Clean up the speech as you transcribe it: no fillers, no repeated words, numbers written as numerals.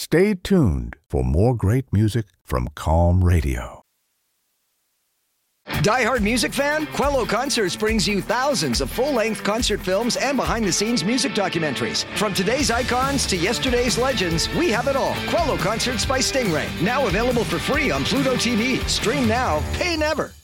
Stay tuned for more great music from Calm Radio. Die Hard music fan? Quello Concerts brings you thousands of full-length concert films and behind-the-scenes music documentaries. From today's icons to yesterday's legends, we have it all. Quello Concerts by Stingray. Now available for free on Pluto TV. Stream now, pay never.